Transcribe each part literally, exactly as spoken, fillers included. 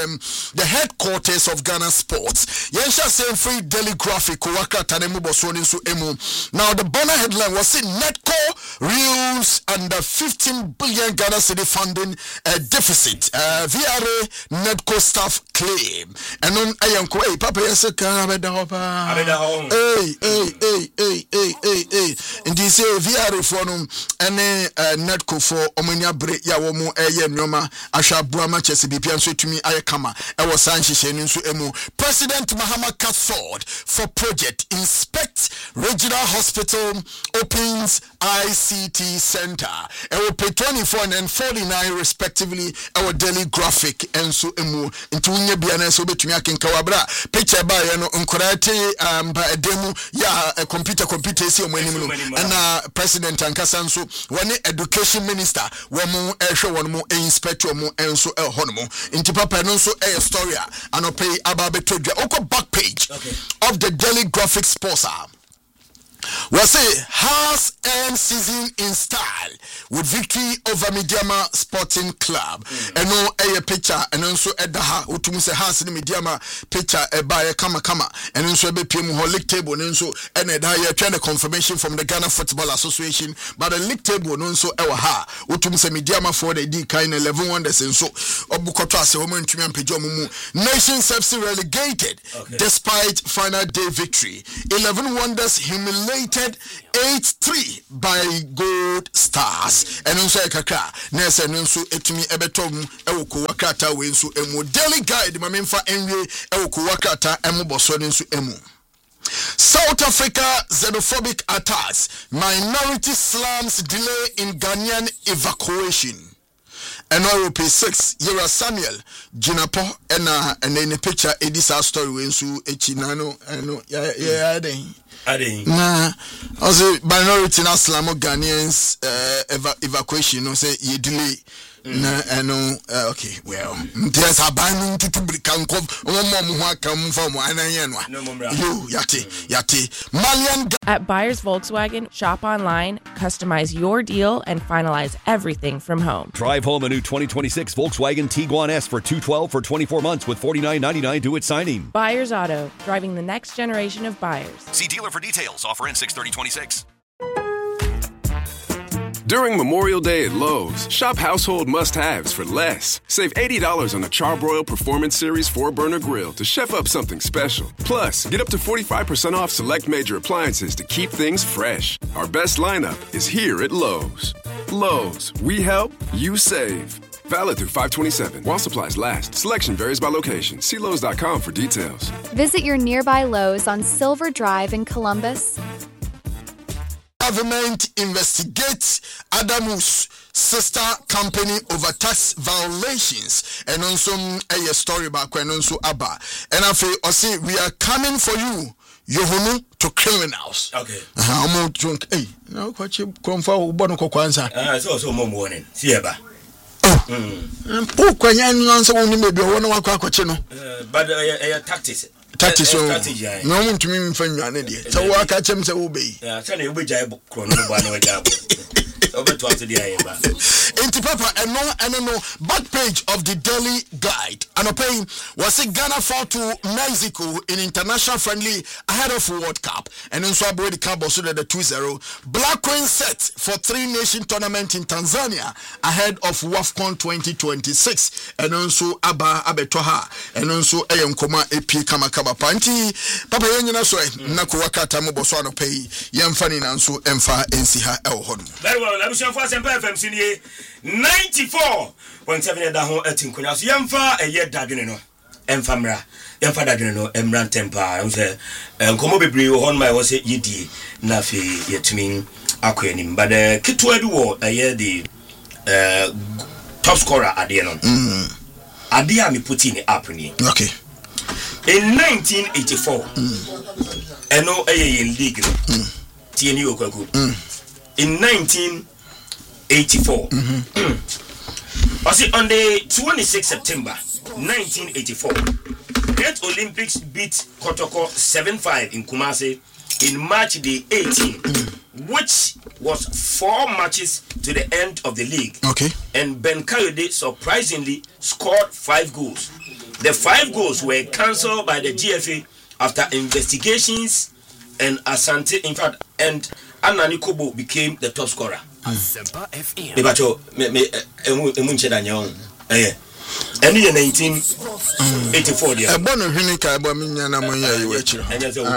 um, the headquarters of Ghana Sports. Yensha saying free daily graphic waka tanemu bosoni so emu. Now the banner headline was it Netco reels under fifteen billion Ghana city funding uh, deficit. Uh, V R A Netco staff claim. And on ayanko hey papa yese ka abeda hopa. Abeda home. Hey hey hey hey hey hey hey. And they say V R A for no ene Netco for omanya bre ya wo mu eye nyoma ahwa buama chese bibia nso tumi aye kama e wo san hihye ni nso emu. President Mahama Kassord for project inspect regional hospital opens I C T center. E wo pay twenty-four and forty-nine respectively e wo daily graphic enso emu nti unye bia na so betumi akenka wabra picture ba ye no nkorate um ba edemu ya uh, computer computer esi omo anim no na president ankasa nso woni education minister wo mu ehwe won mu inspect wo mu enso e ho no mu nti papa no nso e story anopay ababetodwa oko back page okay. of the daily graphic sponsor. We say house end season in style with victory over Mediama Sporting Club. Mm. And no a picture and also at the ha utumu se house in Mediama picture a buyer kama kama and also a P M league table and so and a trying confirmation from the Ghana Football Association. But the league table and also our ha utumu se Mediama for the D kind eleven wonders and so Obukoto se woman to me and Pejomu Nations F C relegated okay. despite final day victory. eleven wonders humiliated eight three by Gold Stars and also kakra nese nso etumi ebetom ewoko wakata we nso emu daily guide mamemfa enwe ewoko wakata emu boso nso emu. South Africa xenophobic attacks, minority slums delay in Ghanaian evacuation. And Europe six, Yera Samuel, Jinapo, and uh, and in the picture, Edisa story when so echinano, and no, yeah, yeah, I didn't. Nah, also minority na Slamo Ghanaians uh, eva- evacuation, no say ye delay. Mm. Na ano uh, okay well there's a binding to can come one more come from one you yati yati Malian. At Buyers Volkswagen, shop online, customize your deal, and finalize everything from home. Drive home a new twenty twenty-six Volkswagen Tiguan S for two hundred twelve for twenty-four months with forty-nine ninety-nine due at signing. Buyers Auto, driving the next generation of buyers. See dealer for details. Offer in six thirty twenty-six. During Memorial Day at Lowe's, shop household must-haves for less. Save eighty dollars on a Charbroil Performance Series four-burner grill to chef up something special. Plus, get up to forty-five percent off select major appliances to keep things fresh. Our best lineup is here at Lowe's. Lowe's, we help, you save. Valid through five twenty-seven while supplies last. Selection varies by location. See Lowe's dot com for details. Visit your nearby Lowe's on Silver Drive in Columbus. Government investigates Adamu's sister company over tax violations and also a story back when also Abba and I feel I say we are coming for you Yohunu to criminals. Okay. Uh-huh. I'm hey now what you come for bono ko kwanza. Ah so so mo warning. See eba. Oh. Mm. Oh kwanya no answer woni mebi wo no wakwa kwache no. Uh but uh, uh, tactics. Tactics so. No want to me mfa nwane de. So wo aka chem se wo be. Yeah, say na you be jai kro no bo na we jabo. Inti Papa and no and no back page of the Daily Guide. And a paying was it Ghana fall to Mexico in international friendly ahead of World Cup. And then so I the Cabo so that the two zero. Black Queen set for three nation tournament in Tanzania ahead of WAFCON twenty twenty-six. And also Aba Abetoha and also Ayam Koma A P Kamakaba Panti. Papa Yenna so Naku Wakata Mobosano pay Yamfani Nansu Emfa Ensiha El Hon. Very well. Let me show you some F M C ninety-four point seven at the home at Tinkunas. Yamfa a year Dagino, Enfamra, Yamfa Dagino, Emran Tempa. I say, and come over Brio on my was it Yidi, Nafi, yet to me, Aquanim. But the Kitwadu, a year the top scorer at the end. Adia me put in the apron. Okay. In nineteen eighty-four, and no a league, T N U Kwaku. In nineteen eighty-four, mm-hmm. I see on the twenty-sixth of September nineteen eighty-four, Great Olympics beat Kotoko seven five in Kumasi in March the eighteenth, mm. which was four matches to the end of the league. Okay. And Ben Kayode surprisingly scored five goals. The five goals were cancelled by the G F A after investigations, and Asante, in fact, and Anani Kobo became the top scorer. Bebacho, me me emu emu ncheda nyawo. Eh. Eni ye nineteen eighty-four dia. Ebo no hwini ka ebo minya na mo ya yiwe chiro. Enya se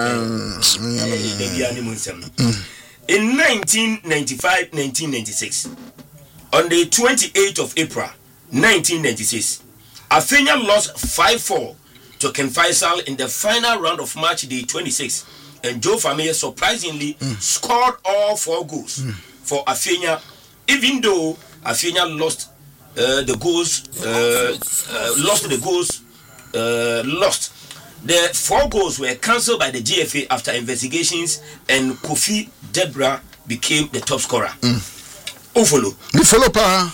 o. In nineteen ninety-five nineteen ninety-six, on the twenty-eighth of April nineteen ninety-six, Afenya lost five four to Ken Faisal in the final round of match day twenty-six, and Joe Fameye surprisingly mm. scored all four goals mm. for Afenya, even though Afenya lost uh, the goals, uh, uh, lost the goals, uh, lost. The four goals were cancelled by the G F A after investigations, and Kofi Debra became the top scorer. Mm. Follow. We follow pa.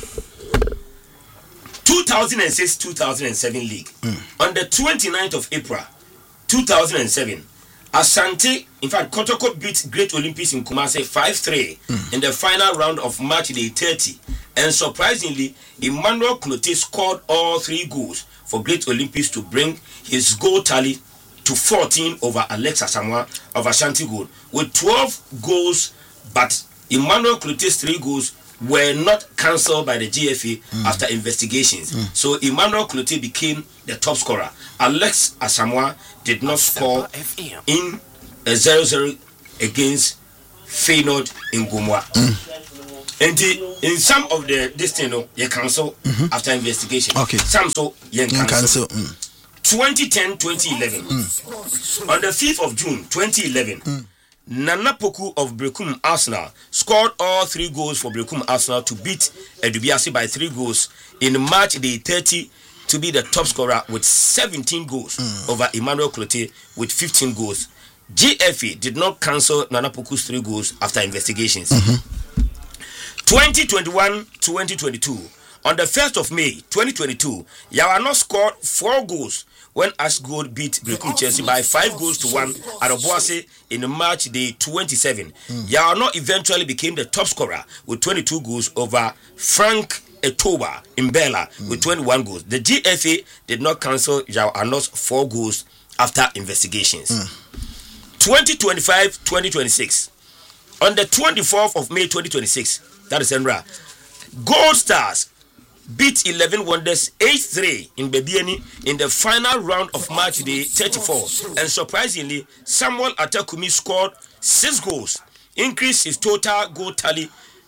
two thousand six two thousand seven league. Mm. On the twenty-ninth of April two thousand seven, Asante, in fact, Kotoko beat Great Olympics in Kumasi five three mm. in the final round of match day thirty. And surprisingly, Emmanuel Clote scored all three goals for Great Olympics to bring his goal tally to fourteen over Alex Asamoah of Ashanti Gold with twelve goals, but Emmanuel Clote's three goals were not cancelled by the G F A mm. after investigations. Mm. So Emmanuel Clote became the top scorer. Alex Asamoah did not score in a zero zero against Feyenoord in Gomwa. Mm. And the, in some of the this thing, no, you cancel mm-hmm. after investigation. Okay. Some so you cancel. cancel. Mm. twenty ten twenty eleven. Mm. On the fifth of June twenty eleven, mm. Nana Poku of Brekum Arsenal scored all three goals for Brekum Arsenal to beat Edubiasi by three goals in March day thirty to be the top scorer with seventeen goals mm. over Emmanuel Clote with fifteen goals. G F A did not cancel Nana Poku's three goals after investigations. Mm-hmm. twenty twenty-one twenty twenty-two. On the first of May twenty twenty-two, Yawano scored four goals when Ash Gold beat Brekum Chelsea by five goals to one at Obuasi in March day twenty-seven. Mm. Yawano eventually became the top scorer with twenty-two goals over Frank Etoba in Bella mm. with twenty-one goals. The G F A did not cancel Yawano's four goals after investigations. Mm. twenty twenty-five twenty twenty-six. On the twenty-fourth of May twenty twenty-six, that is Enra, Gold Stars beat eleven Wonders eight three in Bebiani in the final round of match day thirty-four. And surprisingly, Samuel Atakumi scored six goals, increased his total goal tally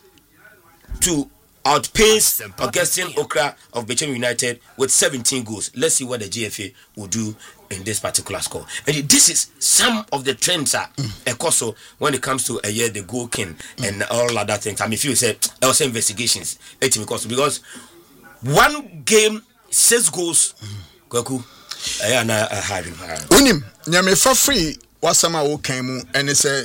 to outpace Augustine Okra of Bechem United with seventeen goals. Let's see what the G F A will do in this particular score. And this is some of the trends are mm. also when it comes to a year the goal king mm. and all other things. I mean, if you say also investigations, because because one game six goals. Kwaku, I am having. Unim, nyame fa free wasama wo kan mu and say.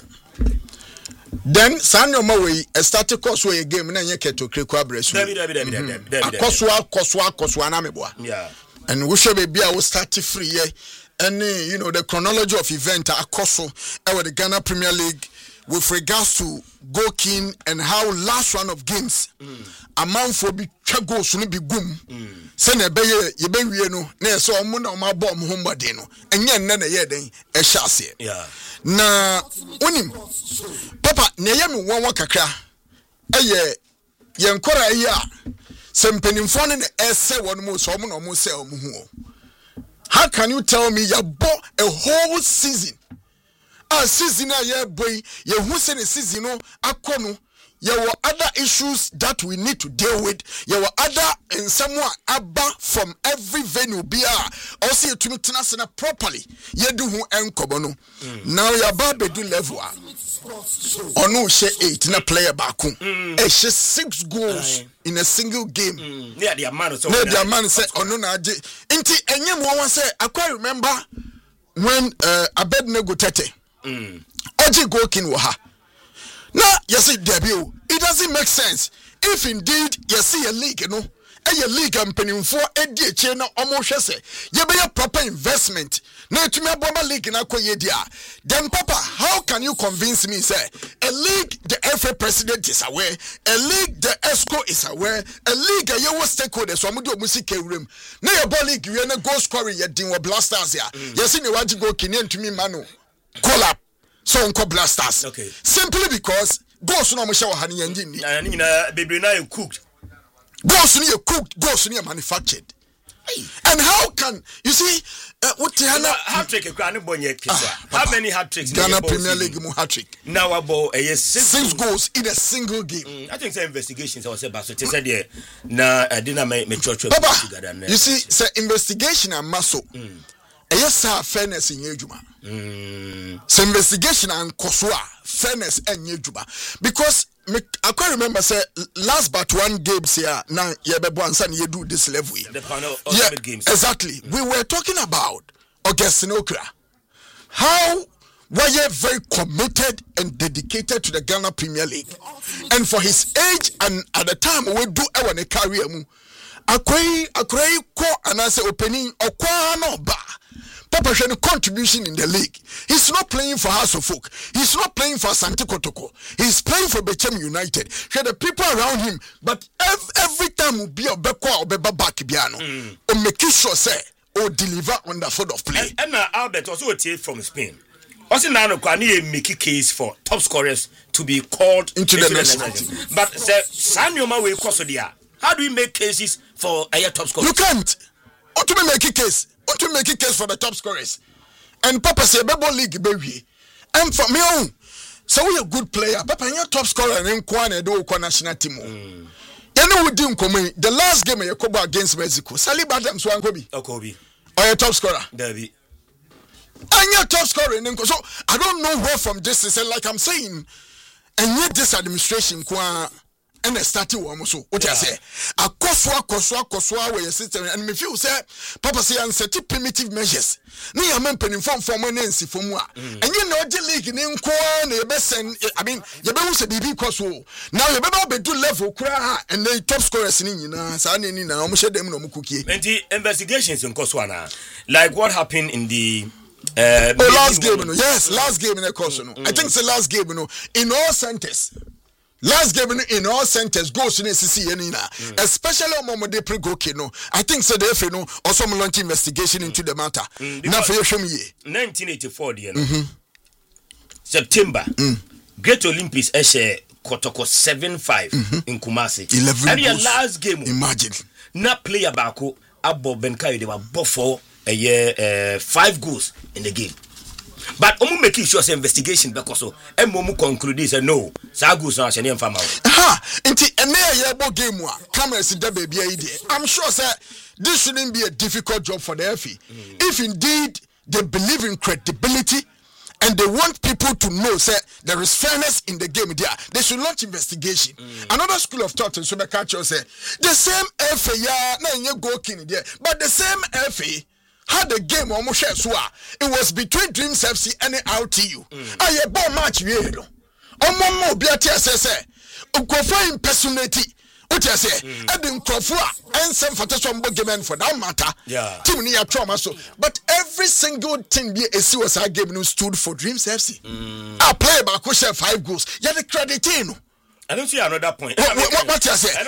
Then Sanyo Mawe a static course way game na nye keto kreko abresu. Akoswa koswa koswa na meboa. Yeah. And we should be a start free and you know the chronology of event akoso e the Ghana Premier League with regards to goal king and how last round of games mm. amount for be goals no be gum. Say na be ye be wie no na so omo na omo abom ho mbode no enye nne na ye den e hyase. Yeah. Na onim papa na ye me won kakra eye ye nkora yi a sempenimfo ne ese won mo so omo na omo se omo hu. How can you tell me you bought a whole season? A season a year boy, you who say the season no akono. There were other issues that we need to deal with. There were other and someone abba from every venue be also to me tenasena properly. You do who enkobono. Now your baby do level. Or no she eight in a player back home. Eh she six goals in a single game. Yeah, the man so. Yeah, the man said oh no na inti enyem one say I quite remember when uh Abednego Tete. Mm. Oji goalkeeper wa ha. Now, you see, debut. It doesn't make sense. If indeed you see a league, you know, ɛyɛ league mpanimfoɔ edi ekyir na ɔmo hwɛ sɛ yɛbɛyɛ proper investment na etumi abɔma league na kɔ yɛ dia. Then papa, how can you convince me say a league the F A president is aware, a league the ESCO is aware, a league a yewo stakeholders ɔmo de ɔmo sika ewuram na yɛ bɔ league wie na goal scoring yɛ din wɔ Blasters ya yɛsi ne wagye goal kini ntumi ma no collab so nko Blasters okay. Simply because goals no ɔmo hyɛ wɔ ha ne yɛn gye ni na nyina bebre na yɛ cooked goals no yɛ cooked goals no yɛ manufactured. And how can you see uh, what Ghana hat trick how many hat tricks Ghana Premier League mu hat trick now about uh, yes, six, six goals in a single game. mm, I think some investigations I was about so said there na I didn't make me church together. You see say investigation and muscle mm. yes sir fairness in ejuma mm. so investigation and kosua fairness and ejuma because me, I can't remember say last but one games here now yebebo ansa you do this level the panel of yeah, games exactly mm. we were talking about Augustine Okra how were you very committed and dedicated to the Ghana Premier League and for his age and at the time we do our career mu akwai akwai ko anase opening okwa no ba Papa Shani contribution in the league. He's not playing for House of Folk. He's not playing for Asante Kotoko. He's playing for Bechem United. He had the people around him, but every, every time will be a Bekwa or Beba Bakibiano. Or make sure say or deliver on the foot of play. And, and uh, Albert also a team from Spain. Also now no kwani make a case for top scorers to be called into, into the next team. But the Sanyoma will cost dia. How do we make cases for a top scorer? You can't. How to make a case? Want to make a case for the top scorers. And Papa say Bebo League baby. And for me own. So we a good player. Papa you top scorer and Kwane do ko national team. Mm. You know we didn't come the last game you come against Mexico. Saliba Adams wan Kobe. Oh Kobe. Or your top scorer. Derby. And your top scorer and so I don't know where from this is like I'm saying. And yet this administration kwa and the starting one so what I say a koswa koswa koswa where your system and me feel say papa say and set primitive measures ni ya men pen form form nensi from wa and you know the league ni nko na you be send I mean you be say bibi koso now you be be do level kura and the top scorers ni nyina sa na ni na o mo hye dem na mo kukie and the investigations in koswa na like what happened in the uh oh, last game no yes last game in the course no I think it's the last game no in all centers. Last game in all centers goes in C C N, especially on the pre go no. I think so. They no also launch investigation into the matter. Now for you show me. nineteen eighty-four, you know, mm-hmm. September, mm. Great Olympics Eshe Kotoko seven five mm-hmm. in Kumasi. Eleven. And your last game, imagine. Not player Bako Abo Benkai. They were both for a year, uh, five goals in the game. But omu making sure say investigation because so and momu conclude say no sagus na shene mfama ha nti ene ye bo game wa cameras da baby ayi de I'm sure say this shouldn't be a difficult job for the F A mm. if indeed they believe in credibility and they want people to know say there is fairness in the game there they should launch investigation. mm. Another school of thought in so the catch say the same F A ya na nye go kin there but the same F A had a game on Moshe Swa. It was between Dreams F C and R T U. I a ball match we no. On Momo Biati say, Ukofa impersonati. What I say, Edin Krofua and some fantastic game for that matter. Yeah. Team near trauma so. But every single thing be a C was our game no stood for Dreams F C. Mm. I play back Kusha five goals. Yeah, the credit in. I don't see another point. What, what, what, what you say?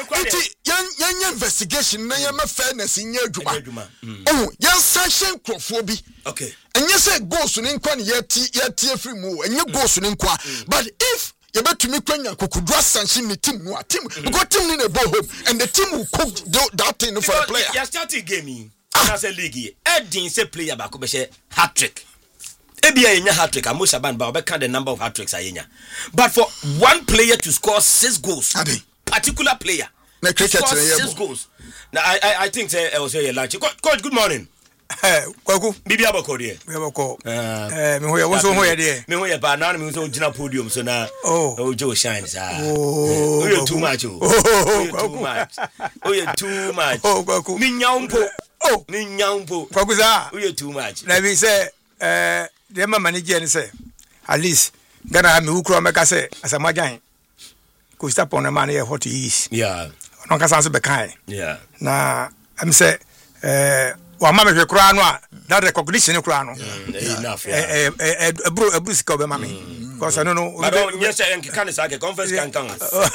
Young investigation, na yama fairness in your juma. Oh, young sanction crofobia. Okay. And you say go soon in quan yet yet free more, and you go soon in qua. But if you bet to me when you could draw sanction the team, no team, we got team in a ball home, and the team will cook that thing for a player. You started gaming as a league. Eddie say player back hat trick. Ebia enya hat-trick amusha ban ba obeka the number of hat-tricks ayenya. But for one player to score six goals, Ade. particular player na cricket score six goals. Now I I, I think say I was here lunch. Coach, good morning. Eh, kwaku. Bibi abako de. Bibi abako. Eh, me hoya wonso hoya de. Me hoya ba na me so gina podium so na oh oh Joe shines ah. Oh, you too much. Oh, too much. Oh, you too much. Oh, kwaku. Me nyampo. Oh, me nyampo. Kwaku za. Oh, you too much. Na bi say eh the manager say at least Ghana me wukro meka say asamajan ko stop on man here what he is yeah no kasa so be kan yeah na am say eh wa mama hwe kura no a that recognition kura no enough eh eh ebru ebru sika be mama because I don't know but yes en kan say conference kan kan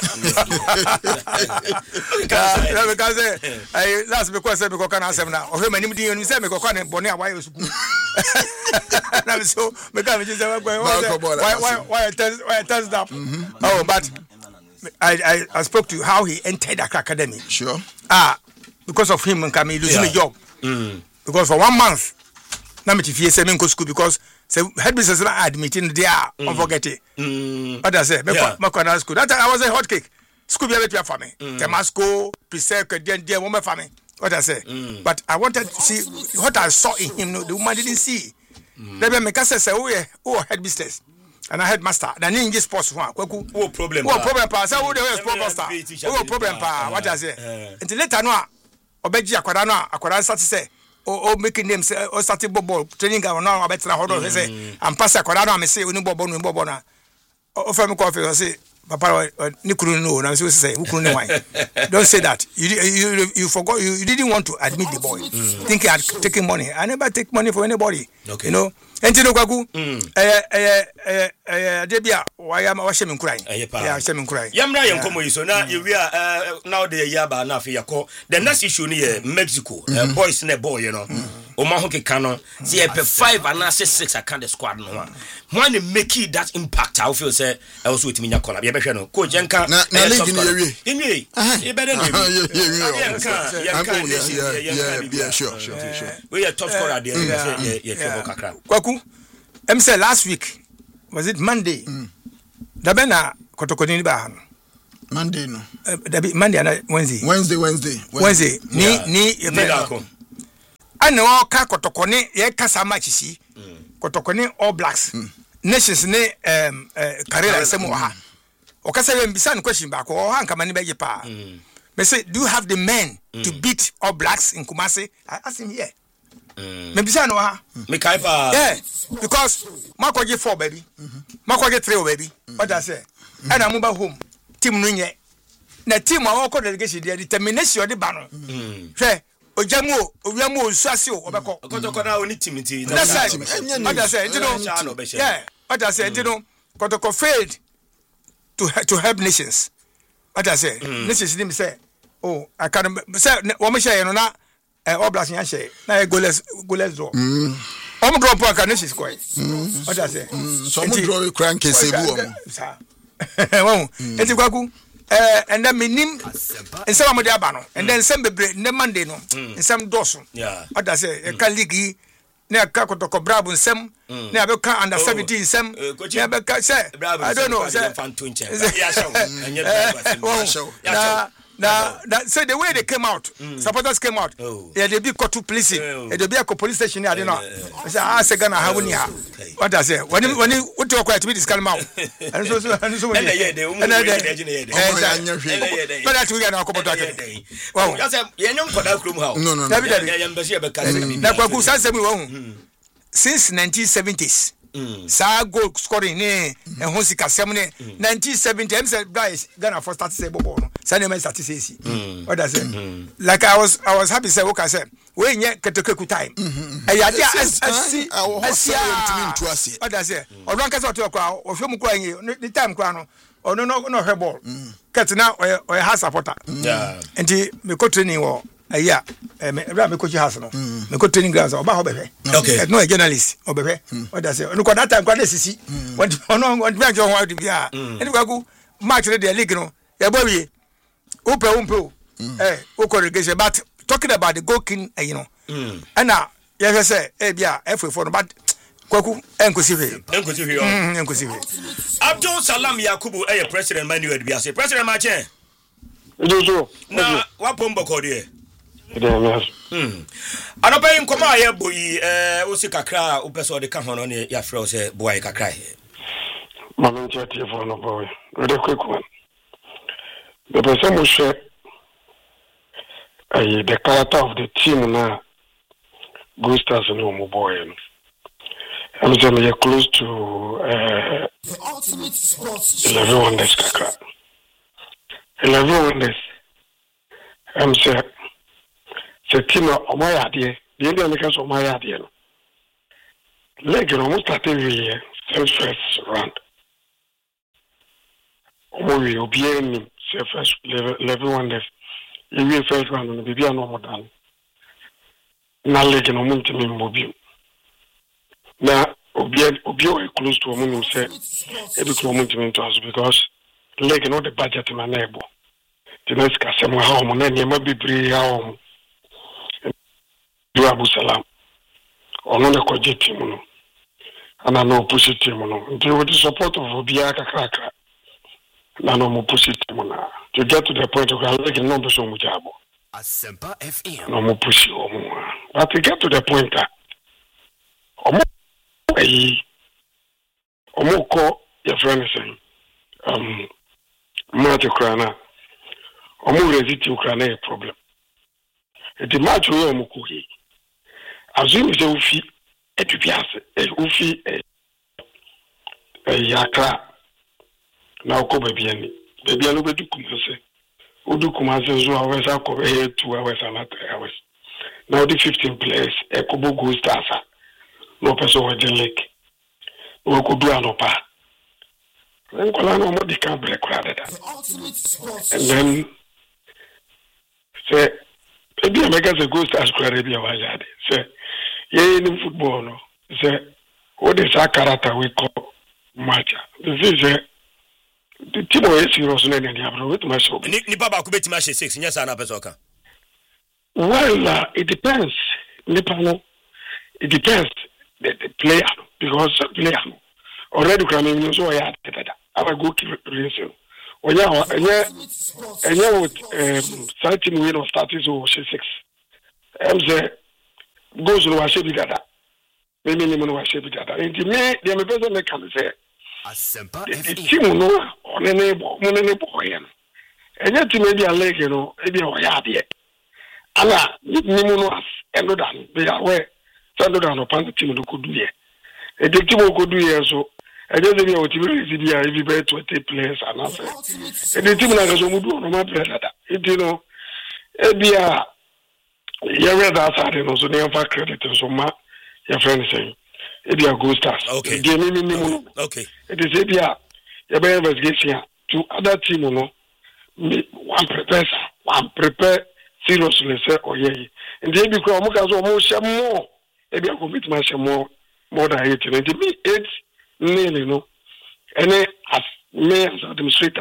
because I last because say because kan asem na o hwe manim din say me kokwa ne bone a why osuku na so me kan me say why why why test why test up oh but I, I I spoke to how he entered Accra Academy. Sure. Ah, because of him, and me losing yeah. a job. Mm. Because for one month, na me tifie say me go school because say headmistress na admitting there, mm. unforget it. Mm. What I say, me yeah. ma ma school. That time I was a hot cake. School be better for me. Temasco, Pisek, then there woman for me. What I say. Mm. But I wanted to see what I saw in him. No, the woman didn't see. Mm. Then me say say oh yeah, oh headmistress. And I headmaster. Then in this sports one. Kwaku. Oh problem. Oh problem pa. Say who the sport master. Oh problem pa. What I say. Until later no obeji akwada no akwada start say o o make name say o start ball training ground no abetra hodo say am pass akwada no me say oni bobo no bobo na o fam ko fe say papa ni kuru no na say say who kuru no why. Don't say that. You you you forgot you, you didn't want to admit the boy. Mm. Think he had taken money. I never take money for anybody. Okay. You know. Entino kwaku eh eh eh eh debia wa ya wa hye me nkuran ya hye me nkuran yamra ye nkomo yiso na ye wi a now the year ba na afi yakọ the next issue ni ye Mexico boys na boy you know o ma ho keka no see e five and six account the squad no one make that impact I feel say e also wetimi nya kola ye be hwe no coach enka na na league ni ye wi enwe e be dey no yeah yeah sure sure sure we are top scorer there ye ye trouble kakra kwaku em say last week was it Monday mm. dabena kotokoni ba hano Monday no uh, dabi Monday and Wednesday Wednesday Wednesday Wednesday ni yeah. ni event ana o ka kotokoni ye kasa match si mm. kotokoni All Blacks mm. nations ne um uh, career semu ha o kasa we mbisa no question ba ko o ha nka mani be pa me say do you have the men mm. to beat All Blacks in Kumasi? I asked him here. Mm. Maybe say no ha. Me kai pa. Yeah, because Makoje four baby. Mm-hmm. Makoje three baby. Mm-hmm. What I say? Mm-hmm. And I move home. Team no nye. Na team a won delegation there determination the ban. Mm. Hwe ojamu owiamu osuase o obeko. Kotoko na oni team ti. That's right. What I say? You know. Yeah. What I say? You know. Kotoko failed to to help nations. What I say? Mm. Nations nim say, oh, I can say wo me share no na eh All Blacks yan share na goalless goalless draw. Mm. Om draw po kan nations score. Mm. What I say? Mm. So mo draw crank sebu om. Sa. Won. Enti kwaku eh and then minim ensem mo dey aba no and then ensem bebre ne Monday no ensem doso. Yeah. What I say? E kan league na ka kotoko brabo nsem na abeka under seventeen nsem na abeka say I don't know say ya show na na na say the way they came out supporters came out yeah they be caught to police and they be a police station I don't know say ah say Ghana how ni ha what I say when when what you quite be this calm out and so so and so and yeah they and but that we na ko bodo wow ya say ye nyom koda krom ha no no no ya mbesi e be kase na kwaku sanse mi wo since nineteen seventies Mm. Sa goal scoring ne and Honsi Kasem ne nineteen seventy M said guys Ghana for start say bobo no say na start say si what I say like I was I was happy say what I said we nye ketekeku time e ya dia asi asi ntimi ase what I say o don kase o to kwa o fem kwa yin the time kwa no o no no no he ball ket na o ha supporter yeah enti me ko training wo aya eh me bra me coach house no me ko training grounds oba ho behwe okay no a journalist obehwe what I say no kwa that time kwa na sisi want no want be jo ho di bia eni kwa ku match the league no ya bo wie upe umpe eh o congregation but talking about the goal king you know and na ya say eh bia F four no but kwaku enkosiwe enkosiwe mm enkosiwe Abdul Salam Yakubu eh president Manuel bia say president ma chen Jojo na wa pombo ko de Yes. Hmm. Anopa yin koma ye boyi eh o si kakra o peso de ka hono ne ya frɛ se boy kakra. Mama chati for no boy. Very quick one. The person who share uh, the character of the team na Gustas no mo boy. I'm just close to uh the ultimate sports eleven wonders kakra. eleven wonders. I'm say say team o mo ya de the end make us o mo ya de no leg no mo start every year first round o mo we obi any first level level one left you first round no be no mo dan na leg no mo ntimi mo bi na obi obi o close to mo no say e be ko mo ntimi to us because leg no the budget man na ebo Tinas kasema hao mnene mabibri hao do Abu Salam onone ko jeti muno ana no opposite muno nti with the support of Obia kakaka na no opposite muno to get to the point of like no be so mujabo Asempa F M no mo push omo but to get to the point that omo eh omo ko your friend saying um mate krana omo resist Ukraine a problem. The match we omo kuhi. Azumi se ufi etupiase e ufi e yakra na ko bebiani. Bebiani bedu kumase. Odu kumase zo awesa ko e two hours and three hours. Now the fifteen players e ko bogo stars. No person we the lake. We ko do anopa. Then kola no mo di can break rather. And then say maybe I make us a good start square maybe I say yeah in football no say what is our character we call match this is a the team is serious no any abro with my show ni ni baba ko beti match six nya sa na person kan well uh, it depends nipa no it depends the, the player because the player already coming in so yeah I go keep reason oya oya enya with um starting win or starting so six em say goes no washe bi dada me me no washe bi dada enti me dey me person me can say Asempa F M team no onene bo onene bo yen enya team e bi alege no e bi oya ade ala ni mu no as endo dan be awe sando dan no pan team no kodu ye e de team ko kodu ye so I just say what you really see every better twenty players and after. And the team na so mudu no ma play that. It you know, e bia ye we that side no so dey for credit so ma your friend say e bia go stars. Okay. Game me me okay. It is e bia ye be investigation to other team no one prepare one prepare seriously say oh yeah. And they be ko mo ka so mo share more. E bia commit ma share more more than eight. And me eight Nearly no, and as me as administrator,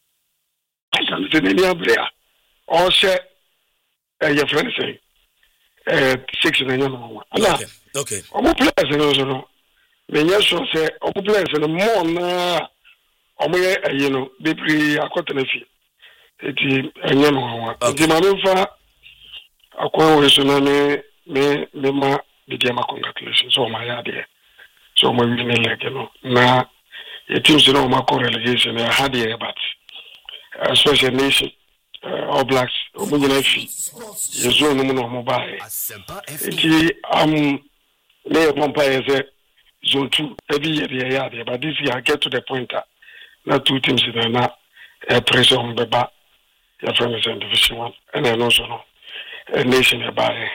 I can say any player or share your friend say uh six and no okay okay omo players no so no me nya so say omo players no more na omo ye you know be pre akota na fi eti enye no wa eti ma me fa akwa we so na me me me ma be dia ma congratulations so ma ya de so my winning leg, you know. Now, it seems to know my correlation. I had here, but especially nation, All Blacks, Omunyafi, Yezo no no mobile. It um, may vampire say zone two every year they are there, but this year I get to the point that not two teams that are not a pressure on the back. Your friend is in Division One, and then also no a nation by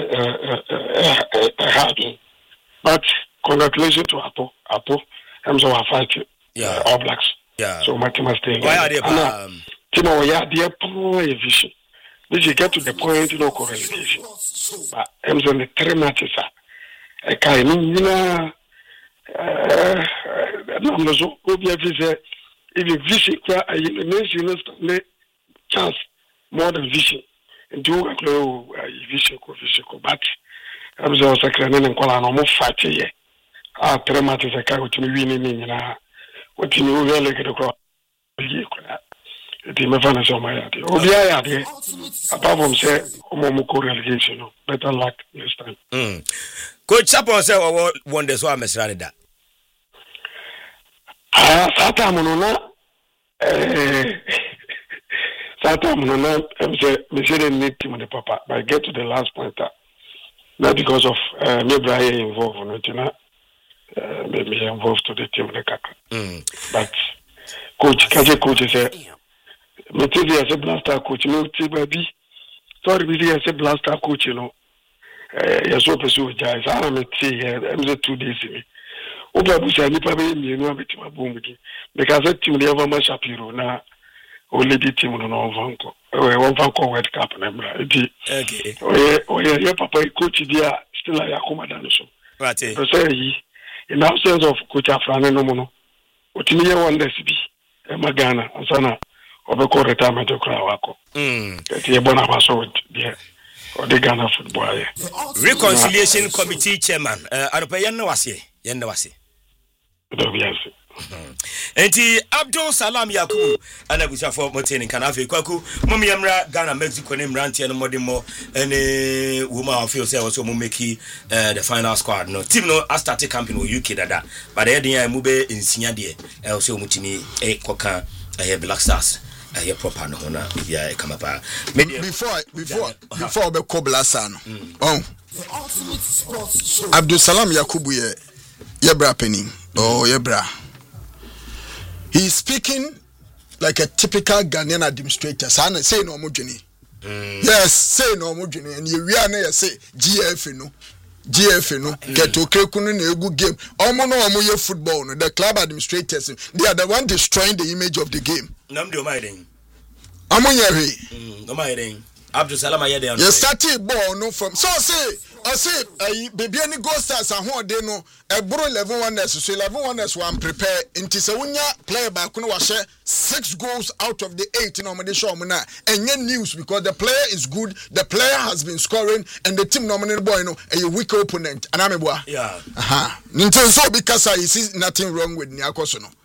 a hard one, but. Congratulations to Apo. Apo. I'm so fighting. Yeah. Uh, All Blacks. Yeah. So my team is staying. Why are they? Um. Timo, yeah, they are poor vision. This you get to the point, you know, correlation. But I'm so the three matches. I can't even. Uh, I'm so good. If you vision, you mention you chance more than vision. And do a glow vision, vision, but I'm so second and call on almost fight here. Ah, three matches I can't to me winning na what you know really get across the me fana so my yard obi ya de apart from say omo mo ko relegation better luck next time mm coach Chapon say we won the so amesrade da ah sata mo no na eh sata mo no na em say me say need team the papa but get to the last point not because of uh, me Brian involved no tina Uh, maybe involved to the team the kaka. Mm. But coach, kaje coach say, me tell you as a blaster coach, me tell baby, sorry bi say blaster coach no eh yeso peso jai sa na ti eh em two days me oba bu sa nipa be mi no abetima boom bi because that team dey ever match Shapiro na only the team no no vanko eh one vanko World Cup na bra edi okay oye oye your papa coach dia still a yakoma dan so right eh so yi in absence of coach Afrane no mo no otimi ye one less bi e magana ansana obeko retirement okra wako mm eti e bona paso dia o de Ghana football ye reconciliation committee chairman uh, anopa yen no wase yen no wase do biase enti Abdul Salam Yakubu anabusa for moteni kana afi kwaku mum yamra Ghana Mexico ne mrantie no modern mo ene woman feel say also mum make uh, the final squad no team no a start campaign with U K dada but e dey mu be nsinya de e also mutimi e koka e Black Stars e proper no na bia e kama pa before before before be ko blasa no oh Abdul Salam Yakubu ye yebra penin oh yebra. He's speaking like a typical Ghanaian administrator. Sana say no mojini. Yes, say no mojini. And you are say G F no, G F no. Get to kekunu na egu game. Omo no omo ye football no. The club administrators they are the one destroying the image of the game. Nam de omaiden. Omo ye he. Mm, omaiden. Abdul Salam ayede on. You started ball no from. So say I say uh, baby any go stars and who they know a bro eleven one so eleven one one prepare into Sawunya player back when was six goals out of the eight in nomination show na and yet news because the player is good, the player has been scoring and the team nominated boy no a weak opponent and I'm a boy. Yeah. Aha. Ninten so because I see nothing wrong with Nyakoso no.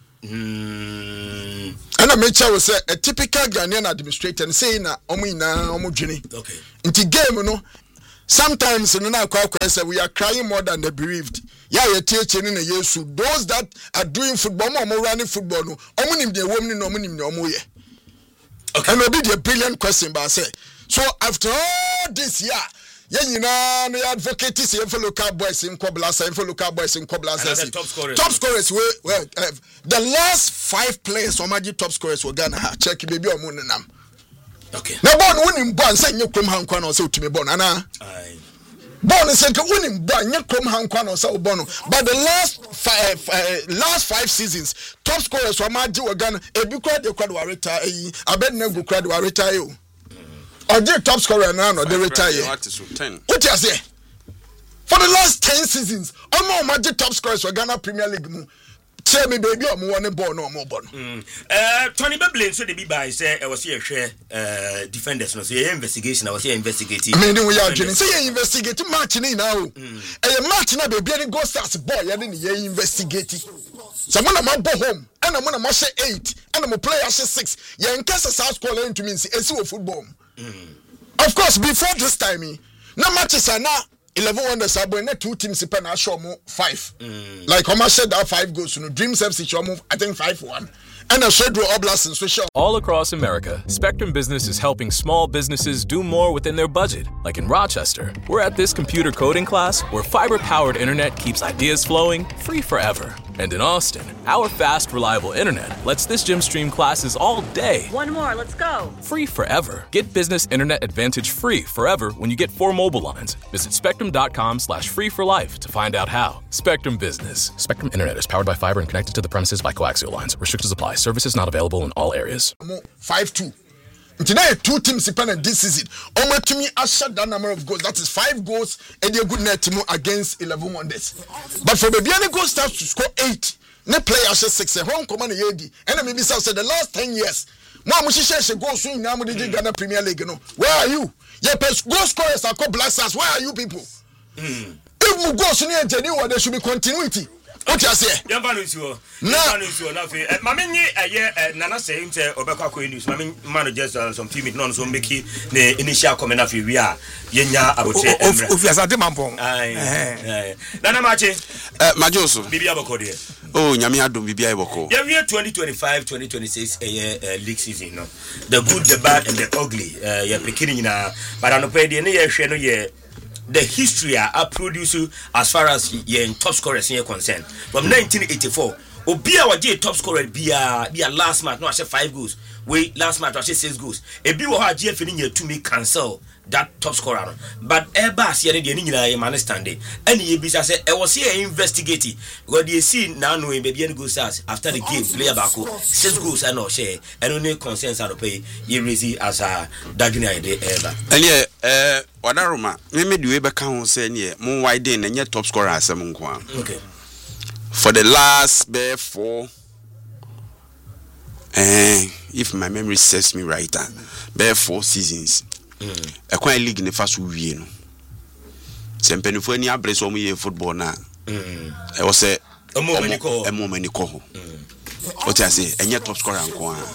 Mm. And I make sure we say a typical Ghanaian administrator and say na omo ina omo dwene. Okay. Into game no sometimes in na kwa say we are crying more than the bereaved. Yeah, you teaching in a yesu. Those that are doing football, more running football no. Omo nim de woman no omo nim de omo ye. Okay. And maybe the brilliant question but I say. So after all this year, yeah, you know, the advocate is for local boys in Koblasa, and for local boys in Koblasa. Top scorers. Top scorers. Well, well uh, the last five players, Omaji top scorers were Ghana. Check baby or Munanam. Okay. Now, born winning born, saying you come hang or so to me, born, Anna. Born is saying winning born, you come hang or so bono. But the last five, uh, last five seasons, top scorers were Maji were Ghana. A big crowd, the crowd were retired. I bet no crowd were retired. Or the top scorer now, or they retire. What you say? For the last ten seasons, all more top scorers for Ghana Premier League. Tell me, baby, I'm one born no more born. Uh, Tony Beblin, so the B by say I was here, share uh, defenders. No, say investigation. I was here investigating. I mean, we are doing. Say investigating matching now. A match now, baby, any go start boy. I didn't hear investigating. Someone I'm go home, and I'm gonna match eight, and I'm a player six. Yeah, in case a South calling to me, it's football. Mm. Of course, before this time, no matches are now eleven wonders are born. Two teams in Penn show five. Mm. Like Omar said, that five goes to no Dreams F C show move. I think five one. And a Shedro Oblast and Swisher. All across America, Spectrum Business is helping small businesses do more within their budget. Like in Rochester, we're at this computer coding class where fiber-powered internet keeps ideas flowing free forever. And in Austin, our fast, reliable internet lets this gym stream classes all day. One more, let's go. Free forever. Get business internet advantage free forever when you get four mobile lines. Visit spectrum.com slash free for life to find out how. Spectrum Business. Spectrum Internet is powered by fiber and connected to the premises by coaxial lines. Restrictions apply. Services not available in all areas. five two. Today, two teams dependent this season. Almost to me, I shut that number of goals. That is five goals and a good net team against eleven wonders. But for the Biani goal starts to score eight. Ne play as six. A home command eighty. And maybe so said the last ten years. Now Mushisha go soon. Now we did Ghana Premier League. No, where are you? Yeah, goal scorers are called Black Stars. Where are you people? Mm. If we go soon and genuine, there should be continuity. What you say? Yamba no isuo. Yamba no isuo na fe. Mama nyi eye nana say nte obekwa ko news. Mama man just uh, some few minutes no so make ne initial comment na fe wi a yenya abotre emre. Ofi asante mampon. Ai. Eh. Nana mache. Eh majoso. Bibia boko de. Oh nyame adom bibia boko. Yeah, we are twenty twenty-five twenty twenty-six eh league season no. The good, the bad and the ugly. Eh ya pekini na but anope de ne ye hwe no ye the history I produce as far as your top scorers are concerned. From nineteen eighty-four, Obia waje top scorer bia bia last match no I five goals. We last match I six goals. Ebi wo ha G F ni nya to me cancel that top scorer no. But eba se ne de ni nyina e man standing. Any ye bi say e was here investigate because they see now no e be goals after the game player back six goals and no share and only concerns are pay ye raise as a dagina ide ever. And yeah eh wadaroma me me de we be kan ho say ne mo wide na nya top scorer asem nko. Okay. For the last be four eh if my memory serves me right uh, be four seasons mm. a quite league ne faso wie no sempenifo ani abrese omo ye football na mm. e wo se omo mani ko omo mani ko ho o ti ase enye top scorer anko a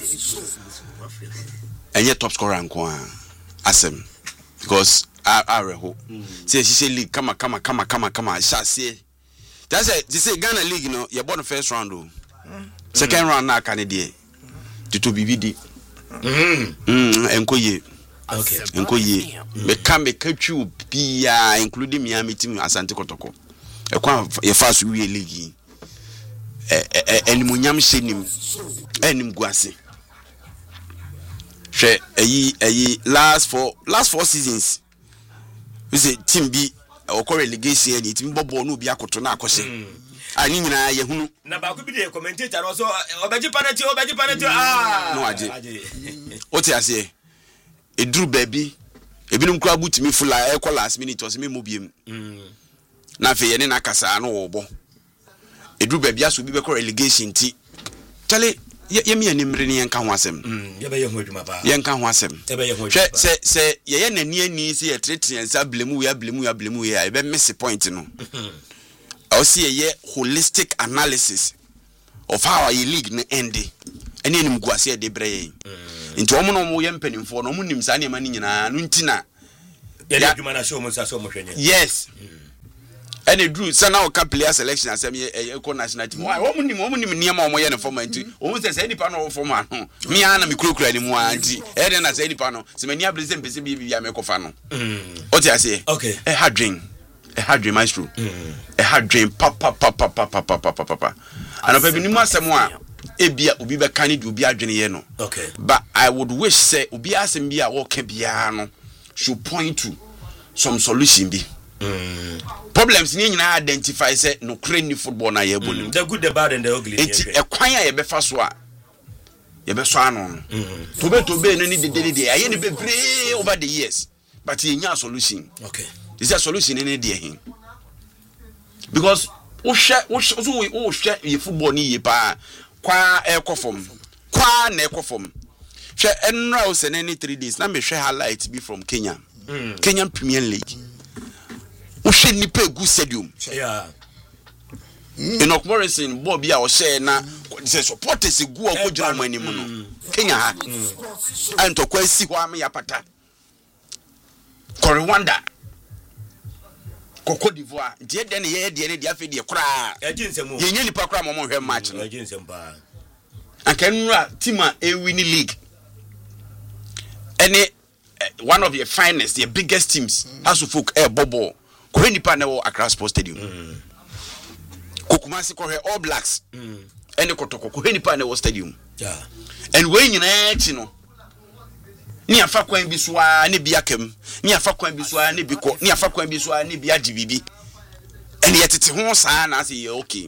enye top scorer anko a asem because I I reho say she say league kama kama kama kama kama sha say that's it they say Ghana league no you born first round o second round na kan dey to B B D. Mm. Mm. Enkoye. Okay. Enkoye. Me can me catchu pia including Miami team Asante Kotoko. E kwa ye fast we league. Eh eh enimunyam hyenim. Enim guase. Hwe eyi eyi last four last four seasons. We say team B okọ relegation any team bobo no bi akoto na akọhye. Ani nyina ye hunu na ba ko bi de commentator no so obaji penalty obaji penalty ah no aje o ti ase eduru baby ebinum kura butimi fula e call last minute o se me mobiem mm na fe ye ne na kasa no wo bo eduru baby aso bi be ko relegation ti tale ye me animre ne yenka ho asem mm ye be ye ho adwuma ba yenka ho asem ye be ye ho adwuma se se ye ye nani ani se ye tretriansa blemu ya blemu ya blemu ya e be miss point no I see a holistic analysis of how our league ne ended. And then go see de bray. Into omo mo yem penimfo no mo nim sa ne ma ni nyina no ntina. Ya adwuma na show mo sa so mo hwenye. Yes. And it drew so now can player selection asem e ko national team. Why omo nim omo nim niam omo ye ne form anti. Omo se say nipa no form ano. Me ana me kurokura ni mu anti. E de na say nipa no. Se mani abrese mpese bi bi ya me kofa no. Mm. O ti ase. Okay. E hard dream. A hard dream, maestro. Mm. A hard dream, papa, papa, papa, papa, papa, papa. And if you know someone, Ebia will be back canny, will be a geniano. Okay. But I would wish, say, Ubia Sembia or Kebiano should point to some solution. Be mm. Problems need to identify, say, no crane football. Na ye mm. The good, the bad, and the ugly. It's a choir, a befaswa. Ye be swan on. To be to be, no need the daily. I ain't be brave over the years, but he ain't a solution. Okay. Is a solution in idea him because o share o so we o share ye football ni ye pa kwa e form kwa na e form hwe enra o se any three days na me hwe highlight be from Kenya mm. Kenyan Premier League o hwe ni pa gu stadium yeah Enoch Morrison ball bia o share na se supporters gu o ko jira mo anim no Kenya ha anto kwa si ho am ya pata Rwanda Cote d'Ivoire, dear then ye dear dear fe dear cry. Ye nyeli pa cry mo hwe match no. Ankenra tima e win league. Any one of your finest, the biggest teams as to folk air bobo. Ko nipa na wo Accra Sports Stadium. Kokumasi ko All Blacks. Any kotoko ko nipa na wo stadium. Yeah. And when you na chi no ni afa kwan bi so a ne bia kam ni afa kwan bi so a ne bi ko ni afa kwan bi so a ne bia gibibi and yet it ho sa na say okay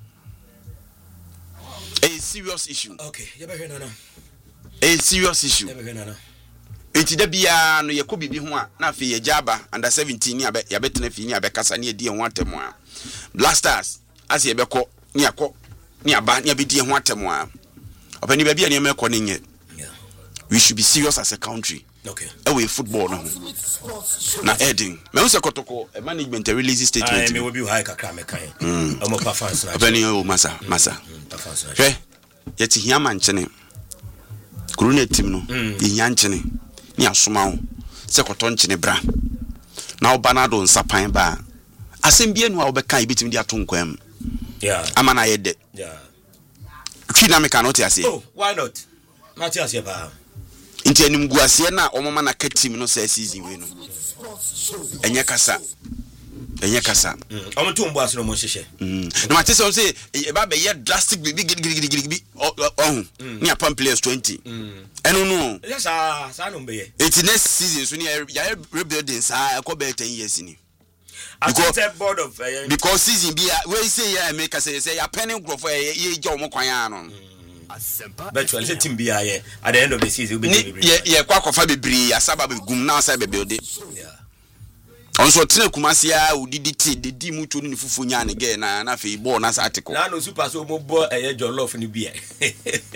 a serious issue okay you be here na a serious issue you be here na enti da bia no ye ko bibi ho a na afi ye jaba under seventeen ni abe ya betena fi ni abe kasa ni edi ho atem a Blasters as ye be ko ni akọ ni aba ni abedi ho atem a opani ba bia ni me ko ni nye. We should be serious as a country. Okay. Away football no. Na heading. Me won se kotoko e management release statement. I me will be high kakra me kan. Mm. Omo pa fans na. Opani o masa, masa. Pa fans na. Hwe. Yeti hia man chene. Corona team no. Ye hia nchene. Ni asoma ho. Se koto nchene bra. Na obanado nsapan ba. Asem bia no a obeka e betimi di atonkwam. Yeah. Amana ye de. Yeah. Twi na me kan oti ase. Oh, why not? Mati ase ba. Inti enim guase na omoma na ka team no say season we no enye kasa enye kasa omo to mbo aso no mo hyehyɛ no ma tese on say e ba be ye drastic bi gigigigigi ohun ni apam players twenty eno no ya sa sa no be ye it next season so ni ya rebuilding sa e ko be ten years ni because board of uh, because season bi we say ya make say say ya penny growth ye je omo kwan ano virtually say team bi aye at the end of the season we be ye ye kwa kofa bebre ya saba be gum na sa be building yeah onso tene kumase ya udidi ti de di mutu ni fufu nya ne ge na na fe ball na sa article na no super so mo bo eye jollof ni bia eh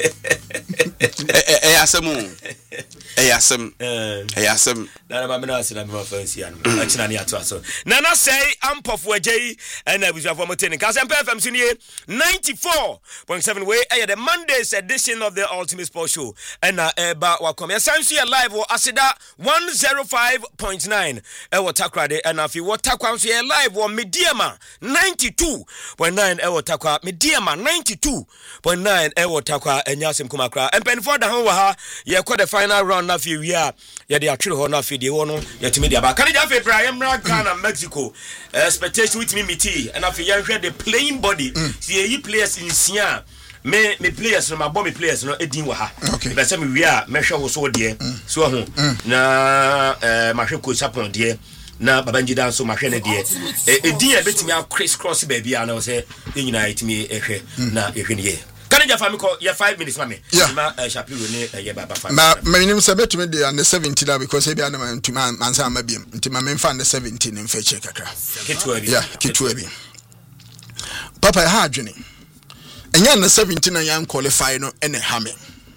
eh asem eh asem eh asem na na me na asina me fancy an achina ne ato aso na na say ampofo agei na abusuafo mo tene ka Sempe F M sini ninety-four point seven we eh the Monday's edition of the Ultimate Sports Show na eba wakom ya sansu ya live o asida one oh five point nine e watakra and if you watakwa so ya live o Mediama ninety-two point nine e watakwa Mediama ninety-two point nine e watakwa enyasem kumakra empen for da ho wa ha ye kwa the final round na fi wi a ye de atwere ho na fi de wo no ye timi de ba kan ja fe Brian Ghana Mexico expectation with me miti and if you hear the playing body see ye players in sia me me players no ma bomb me players no edin wa ha be say me wi a me hwe wo so de so ho na eh ma hwe coach Sapon de na Babangida so ma hwe ne de edin e betimi a criss cross baby a na say enyina etimi ehwe na ehwe ne ye kan ja fa me ko ye five minutes ma me ma Shapiro ne ye baba fa ma me nim say betimi de under seventeen da because e bia na ntuma mansa ma biem ntima me fa under seventeen in fe check kakra kitwa bi yeah kitwa bi papa ha adwene enya na seventeen na yan qualify no ene hame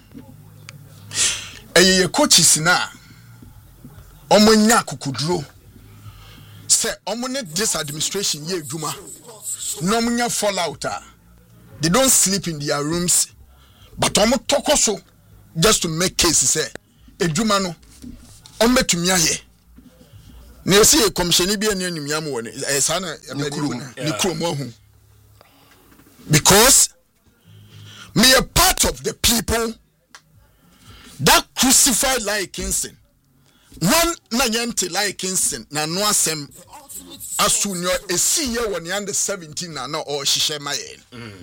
eye coaches na omonya kokuduro se omone this administration ye adwuma no omonya fallout a they don't sleep in their rooms but omo tokoso just to make cases say adwuma no ombetumi aye na esi commission bi ene animyam woni eh sana ni krom ohu because me a part of the people that crucified Larry Kingston. One na yente Larry Kingston na no asem asunyo esi ye won under seventeen na na o hihye maye.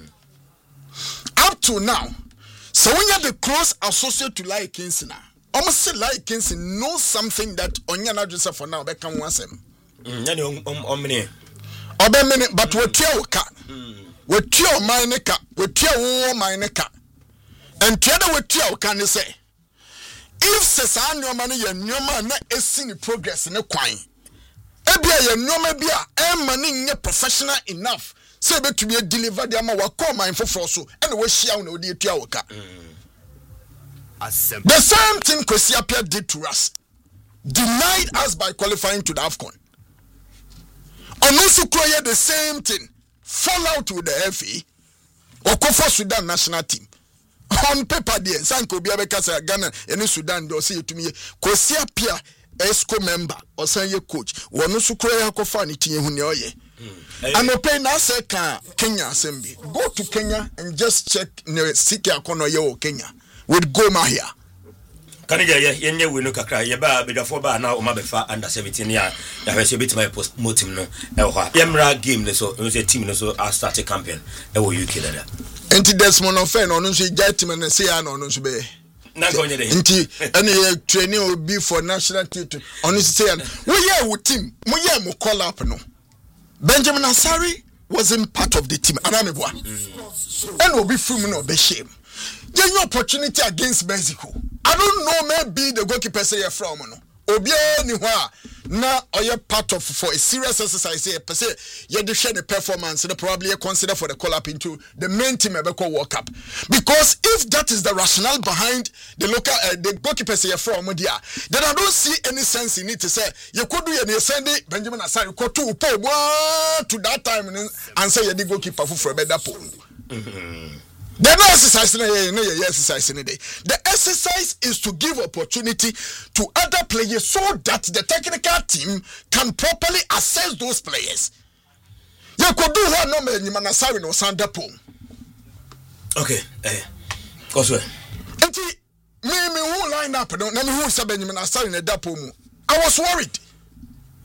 Up to now, so when you the close associate to Larry Kingston, almost say Larry Kingston knows something that onya na just for now be kan wasem. Mm, yani om om mene. Obe mene but we tia oka. We tia mine ka, we tia wo mine ka. And tia da we tia oka ne say if sesa nyoma ne ye nyoma na esi ni progress ne kwan ebia ye nyoma bia e ma ne nye professional enough say betumi deliver the ama wa call mine for so and we share na odi etua woka the same thing Kwesi Appiah did to us, denied us by qualifying to the AFCON. Onusu Kroye the same thing, fall out with the F A or go for Sudan national team. On paper there, Sanko Biabeka say Ghana and Sudan do say to me, Kwesi Appiah ESCO member or say coach. Onusu Kroye ko fa ni tie hu ne oye. And open na say kan Kenya assembly. Go to Kenya and just check ne siki akono ye o Kenya. With Goma here. Can you ye we no kakra ye ba be dafo ba na o ma be fa under seventeen ya ya hwe se bit my post motim no e ho yemra game ne so no say team no so a start a campaign e wo U K dada enti Desmond Ofen no no so ja team na say ya no no so be na ko nye de enti any training will be for national team on say ya we ye wo team mo ye mo call up no Benjamin Asari wasn't part of the team anameboa and will be from no be shame. Get your opportunity against Mexico. I don't know, maybe the goalkeeper say from no. Obia ni wa na oye part of for a serious exercise here per se you dey share the performance and probably consider for the call up into the main team Ebeko World Cup. Because if that is the rationale behind the local uh, the goalkeeper say from there, then I don't see any sense in it to say you could do any send Benjamin Asari you could to to that time and say you the goalkeeper for better pool. The no exercise no exercise in the day. The exercise is to give opportunity to other players so that the technical team can properly assess those players. You could do one no man Manasari no Sandapo. Okay, eh. Cause and me me who line up no na me who say Benjamin Asari na dapo mu. I was worried.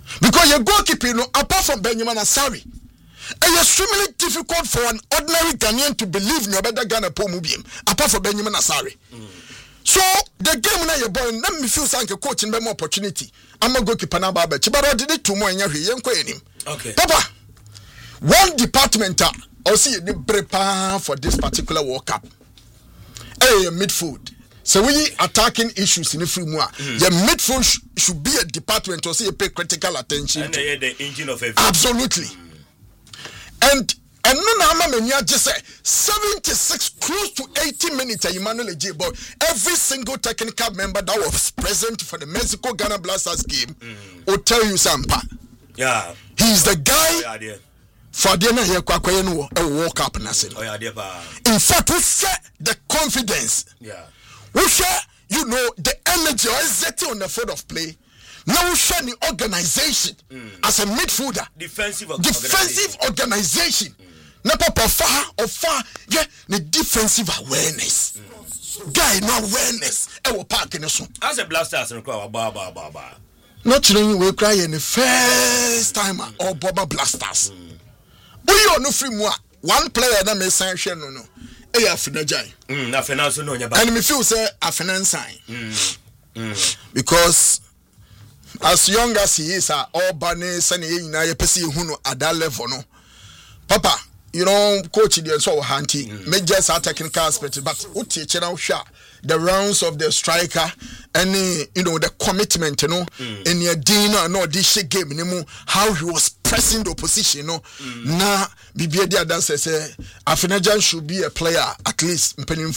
Because your goalkeeper, no, apart from Benjamin Asari, it's extremely difficult for an ordinary Ghanaian to believe in your better Ghana Pomubium, apart from Benjamin Asari. Mm. So the game now you're born, let me feel like a coach in more opportunity. I'm a goalkeeper now, but I did it two more in your okay. Papa, one department or see you prepare for this particular World Cup. Hey, midfield. So we attacking issues in the framework. Mm. Your midfield sh- should be a department to see you pay critical attention. And they are the engine of everything. Absolutely. Mm. And and no na many just say seventy-six close to eighty minutes Emmanuel Ejebo, every single technical member that was present for the Mexico Ghana Blasters game mm. will tell you something. Yeah. He's the guy oh, yeah, for the here kwakwaye no World Cup nasin. Oh yeah, dear. In fact, we share the confidence. Yeah. We share, you know, the energy or exerting on the field of play. Now we share the organization mm. as a midfielder. Defensive, defensive organization. Now, Papa far or far, yeah, the defensive awareness. Mm. Guy, no awareness. I will park in the sun. As a Blasters, and cry, ba ba ba ba. Not children will cry in the first time or Boba Blasters. We are no free more. One player that may sign no no. Hey, Afinajai. Mm, na finance no nya ba. And me feel say a finance sign. Mm. Mm. Because as young as he is, all banner sani ye na ye pesi hunu at that level no. Papa, you know, coach the so handy, mm. make just a technical aspect, but what teach now sha the rounds of the striker, any you know the commitment, you know, mm. in your dinner, no this game anymore, how he was pressing the opposition, you know. Mm. Now, Bibi Dia Dance say Afinajan should be a player at least.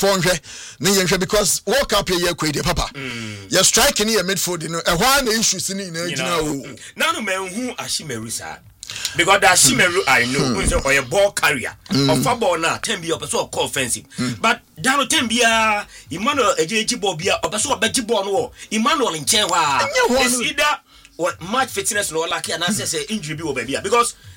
Because World Cup here, Papa. Mm. You're striking here midfield, you know, and one issues in it. Now, no man who Ashimerusa. Because that Shimeru I know mm. or a ball carrier mm. or football now ten be up so call offensive mm. but down ten be a Emmanuel Ejeji Bobia or so beji ball no Emmanuel in Chenwa it's either or match fitness no lucky and I say injury be over because